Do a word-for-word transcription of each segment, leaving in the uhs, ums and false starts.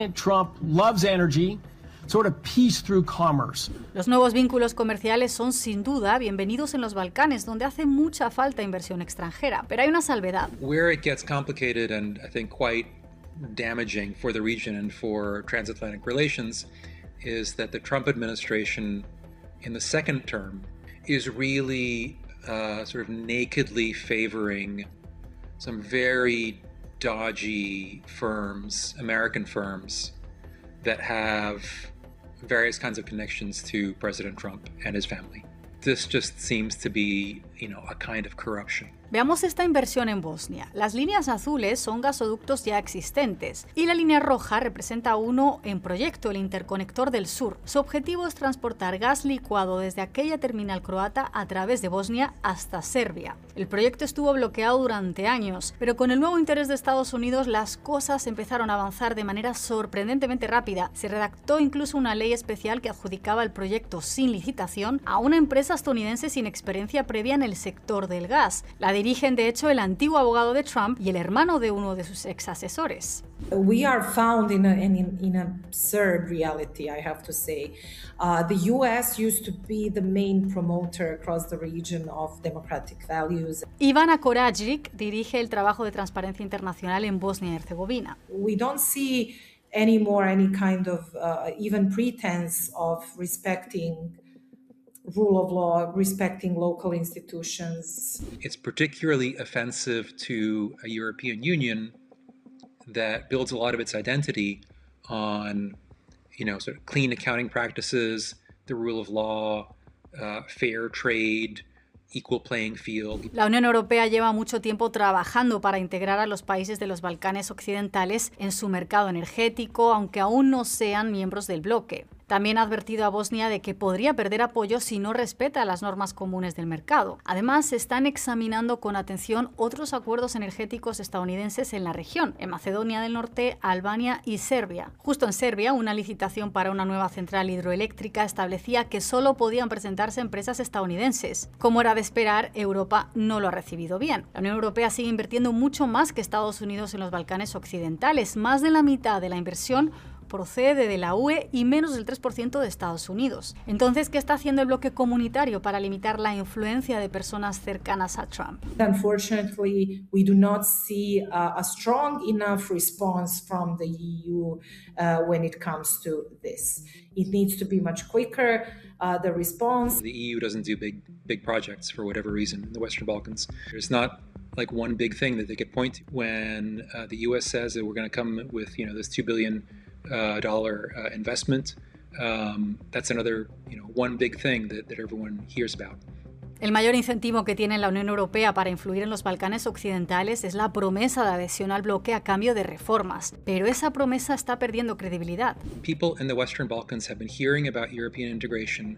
Trump loves energy, sort of peace through commerce. Los nuevos vínculos comerciales son sin duda bienvenidos en los Balcanes, donde hace mucha falta inversión extranjera, pero hay una salvedad. Where it gets complicated and I think quite damaging for the region and for transatlantic relations is that the Trump administration in the second term is really uh, sort of nakedly favoring some very dodgy firms, American firms, that have various kinds of connections to President Trump and his family. This just seems to be, you know, a kind of corruption. Veamos esta inversión en Bosnia. Las líneas azules son gasoductos ya existentes y la línea roja representa uno en proyecto, el interconector del sur. Su objetivo es transportar gas licuado desde aquella terminal croata a través de Bosnia hasta Serbia. El proyecto estuvo bloqueado durante años, pero con el nuevo interés de Estados Unidos las cosas empezaron a avanzar de manera sorprendentemente rápida. Se redactó incluso una ley especial que adjudicaba el proyecto sin licitación a una empresa estadounidense sin experiencia previa en el sector del gas. La dirigen de hecho el antiguo abogado de Trump y el hermano de uno de sus ex asesores. We are found in, a, in, in an absurd reality, I have to say. Uh, the U S used to be the main promoter across the region of democratic values. Ivana Korajic dirige el trabajo de transparencia internacional en Bosnia y Herzegovina. We don't see anymore any kind of uh, even pretense of respecting rule of law, respecting local institutions. It's particularly offensive to a European Union that builds a lot of its identity on, you know, sort of clean accounting practices, the rule of law, uh, fair trade, equal playing field. La Unión Europea lleva mucho tiempo trabajando para integrar a los países de los Balcanes occidentales en su mercado energético, aunque aún no sean miembros del bloque. También ha advertido a Bosnia de que podría perder apoyo si no respeta las normas comunes del mercado. Además, se están examinando con atención otros acuerdos energéticos estadounidenses en la región, en Macedonia del Norte, Albania y Serbia. Justo en Serbia, una licitación para una nueva central hidroeléctrica establecía que solo podían presentarse empresas estadounidenses. Como era de esperar, Europa no lo ha recibido bien. La Unión Europea sigue invirtiendo mucho más que Estados Unidos en los Balcanes occidentales. Más de la mitad de la inversión procede de la U E y menos del tres por ciento de Estados Unidos. Entonces, ¿qué está haciendo el bloque comunitario para limitar la influencia de personas cercanas a Trump? Unfortunately, we do not see uh, a strong enough response from the E U uh, when it comes to this. It needs to be much quicker, uh, the response. The E U doesn't do big, big projects for whatever reason in the Western Balkans. There's not like one big thing that they could point to. When uh, the U S says that we're going to come with, you know, this two billion Uh, dollar uh, investment, um, that's another, you know, one big thing that, that everyone hears about. El mayor incentivo que tiene la Unión Europea para influir en los Balcanes occidentales es la promesa de adhesión al bloque a cambio de reformas, pero esa promesa está perdiendo credibilidad. People in the Western Balkans have been hearing about European integration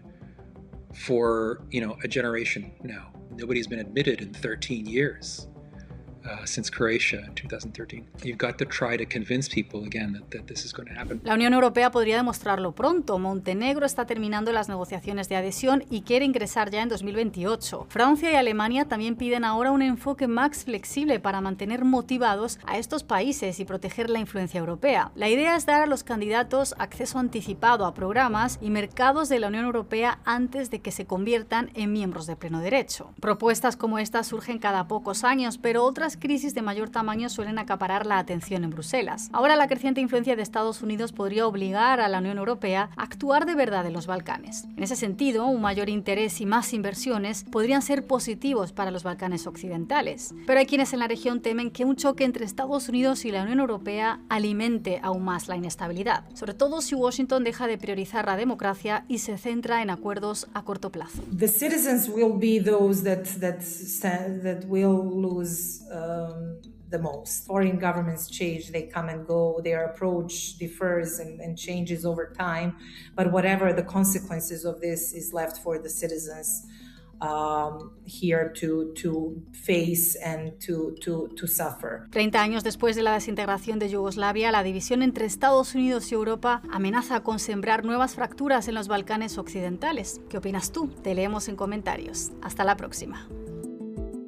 for, you know, a generation now. Nobody's been admitted in thirteen years. Uh, since Croatia in two thousand thirteen. You've got to try to convince people again that, that this is going to happen. La Unión Europea podría demostrarlo pronto. Montenegro está terminando las negociaciones de adhesión y quiere ingresar ya en dos mil veintiocho. Francia y Alemania también piden ahora un enfoque más flexible para mantener motivados a estos países y proteger la influencia europea. La idea es dar a los candidatos acceso anticipado a programas y mercados de la Unión Europea antes de que se conviertan en miembros de pleno derecho. Propuestas como estas surgen cada pocos años, pero otras crisis de mayor tamaño suelen acaparar la atención en Bruselas. Ahora la creciente influencia de Estados Unidos podría obligar a la Unión Europea a actuar de verdad en los Balcanes. En ese sentido, un mayor interés y más inversiones podrían ser positivos para los Balcanes occidentales. Pero hay quienes en la región temen que un choque entre Estados Unidos y la Unión Europea alimente aún más la inestabilidad, sobre todo si Washington deja de priorizar la democracia y se centra en acuerdos a corto plazo. The citizens will be those that that that will lose uh, Um, the most. Foreign governments change, they come and go, their approach differs and, and changes over time, but whatever the consequences of this is left for the citizens um, here to, to face and to, to, to suffer. treinta años después de la desintegración de Yugoslavia, la división entre Estados Unidos y Europa amenaza con sembrar nuevas fracturas en los Balcanes occidentales. ¿Qué opinas tú? Te leemos en comentarios. Hasta la próxima.